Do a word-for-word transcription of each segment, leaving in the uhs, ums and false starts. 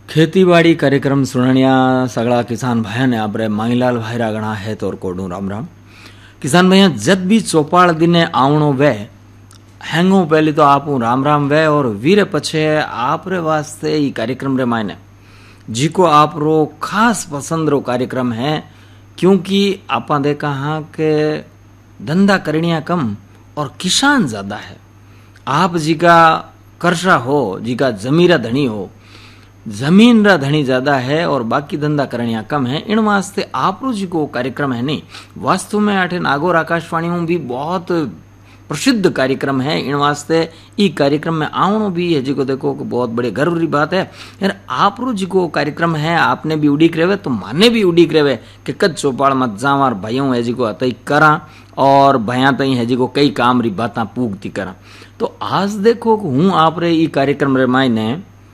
खेतीबाड़ी कार्यक्रम सुननिया सगळा किसान भाई ने आपरे माईलाल भाई रागणा है तोर कोडू राम राम। किसान भैया जब भी चौपाल दिने आवणो वे हैंगो पहले तो आप राम राम वे और वीर पछे आपरे वास्ते ई कार्यक्रम रे मायने जिको आप रो खास पसंद रो कार्यक्रम है, क्योंकि आपा देखा हाँ के धंधा करनिया कम और किसान ज्यादा है। आप जी का कर्जा हो, जी का जमीरा धनी हो, जमीन रा धनी ज्यादा है और बाकी धंधा करनिया कम है। इन वास्ते आप जी को कार्यक्रम है नहीं, वास्तव में आठे नागौर आकाशवाणी में भी बहुत प्रसिद्ध कार्यक्रम है। इन वास्ते ई कार्यक्रम में आवणो भी है जी को देखो बहुत बड़े गर्व की बात है। यार आप जी को कार्यक्रम है, आपने भी उड़ीक रहे तो माने भी उड़ीक रहे कि कद चौपाल मत जावार भाइयों है जी को अतई करा और भया तई है जी को कई काम री बातें पूगती करा। तो आज देखो हूँ आप रे ई कार्यक्रम रे मायने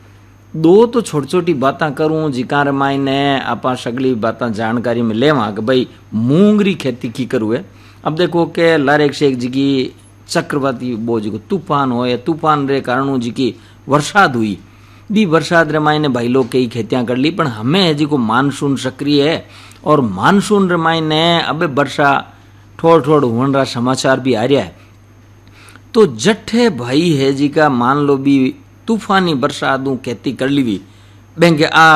दो तो छोटी छोटी बातें करूं जिका रे मायने आपा सगली बातें जानकारी में लेवा कि भाई मूंग री खेती की करूँ है। अब देखो के लार एक से एक जी की चक्रवाती वो जी को तूफान हो या तूफान रे कारण जी की वर्षाद हुई भी वर्षाद रे मायने भाई लोग कई खेतियां कर ली, पर हमें है जी को मानसून सक्रिय है और मानसून रे मायने अबे वर्षा ठोड़ ठोड़ होने रा समाचार भी आ रहा है। तो जट्ठे भाई है जी का मान लो भी तूफानी बरसात खेती कर ली बैंक आ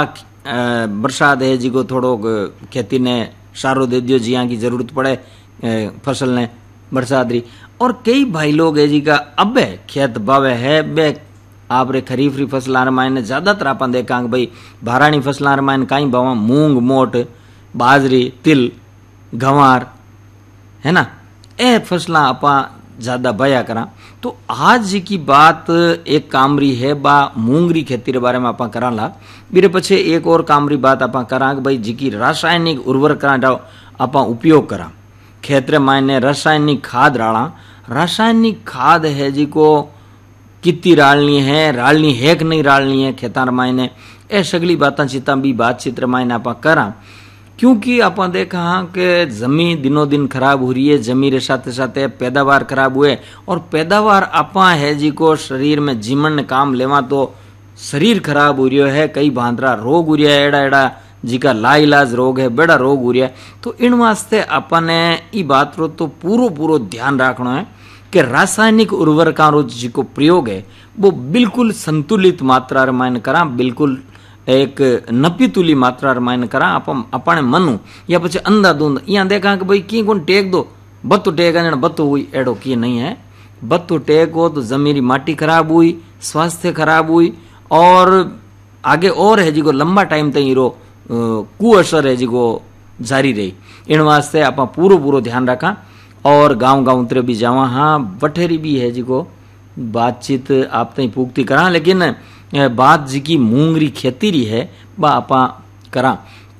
बरसात है जी को थोड़ो खेती ने सारो दे दियो जिया की जरूरत पड़े फसल ने बरसात री। और कई भाई लोग है जी का अबे खेत बावे है बे आप रे खरीफ री फसलां रे मायने ज्यादातर आपन देखा भाई भारानी फसलां रे मायने कई बावा मूंग मोट बाजरी तिल गंवार है ना, ए फसलां आपा ज्यादा बया करा। तो आज की बात एक कामरी है बा मूंगरी खेती रे बारे में आपा करा ला। बीरे पछे एक और कामरी बात आपा करा भाई जी की रासायनिक उर्वरक आपा उपयोग करा खेत रे मायने रासायनिक खाद राला। रासायनिक खाद है जी को कितनी रालनी है, रालनी है कि नहीं रालनी है खेता रे मायने, ए सगली बातें चिता भी बातचीत रे मायने आपा करा। क्योंकि आप देखा हाँ कि जमीन दिनों दिन खराब हो रही है, जमीन के साथ साथ पैदावार खराब हुए और पैदावार आपा है जी को शरीर में जीवन काम लेवा तो शरीर खराब हो रही है, कई भांतरा रोग हो रहा है, एड़ा एड़ा जी का लाइलाज रोग है, बड़ा रोग हो रहा है। तो इन वास्ते अपने ई बात रो तो पूरो पूरो ध्यान रखना है कि रासायनिक उर्वरका रो जी को प्रयोग है वो बिल्कुल संतुलित मात्रा रे मायने करा, बिल्कुल एक नपी तुली मात्रा मायने करा। अपन अपने मनु या पछे अंधाधुंध यहाँ देखा कि भाई की कोन टेक दो बत्तो टेक बत्तो हुई एडो की नहीं है। बत्तो टेक हो तो जमीरी माटी खराब हुई, स्वास्थ्य खराब हुई और आगे और है जी को लंबा टाइम तक रो कुअसर है जी को जारी रही। इन वास्ते आप पूरो पूरो ध्यान रखा और गांव गांव उतरे भी जावा। हाँ बठेरी भी है जी को बातचीत आप तई पूगती करा, लेकिन बात जी की मूंगरी खेती री है बा आपा करा।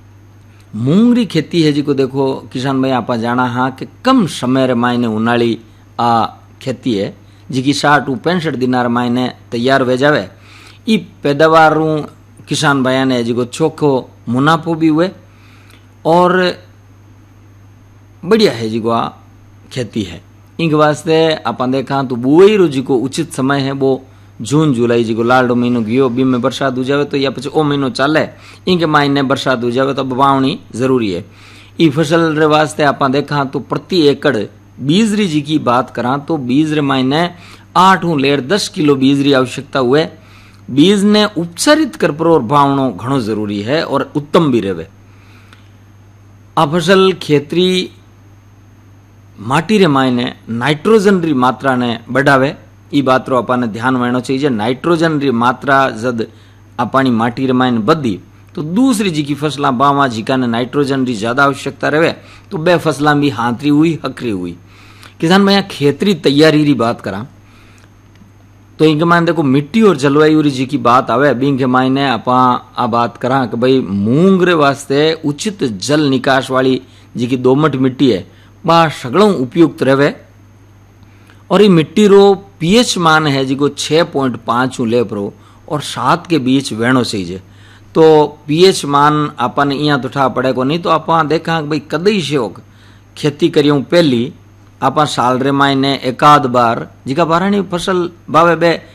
मूंगरी खेती है जी को देखो किसान भाई आपा जाना हाँ कि कम समय रे मायने उनाली आ खेती है जी की साठ पैंसठ दिना रे मायने तैयार हो जावे। ई पैदावार किसान भाई ने जी को चोखो मुनाफो भी हुए और बढ़िया है जी को आ खेती है। इनके वास्ते आपा देखा तो बुआई रो जी को उचित समय है वो जून जुलाई जी को लाडो महीनो गयो, बी में बरसात हो जावे तो या पछे ओ महीनो चाले इनके मायने बरसात हो जावे तो वावणी जरूरी है। ई फसल रे वास्ते आपा देखा तो प्रति एकड़ बीज री जी की बात करा तो बीज रे मायने आठ लेर दस किलो बीज री आवश्यकता हुए। बीज ने उपचारित कर पर और भावणो घणो जरूरी है और उत्तम भी रहे। आ फसल खेतरी माटी रे मायने नाइट्रोजन री मात्रा ने बढ़ावे, ई बात रो अपन ध्यान वेणो चाहिए। नाइट्रोजन री मात्रा जद अपनी माटी रे मायने बदी तो दूसरी जी की फसला बावा जी का ने नाइट्रोजन री ज्यादा आवश्यकता रहे तो बे फसला भी हाथरी हुई हकरी हुई। किसान भैया खेतरी तैयारी री बात करा तो इनके मायने देखो मिट्टी और जलवायु री जी की बात आवे। अभी के मायने अपा आ बात करा कि भाई मूंग रे वास्ते उचित जल निकास वाली जी की दोमट मिट्टी है बा सगलों उपयुक्त रहे और ये मिट्टी रो पीएच मान है जी को छह पॉइंट पांच ले प्रो और सात के बीच वेणो चाहिए। तो पीएच मान अपन यहाँ तो ठा पड़े को नहीं तो आप देखा भाई कदई शोक खेती करियो पहली आप साल रे मायने एकाध बार जिका बारानी फसल बावे बे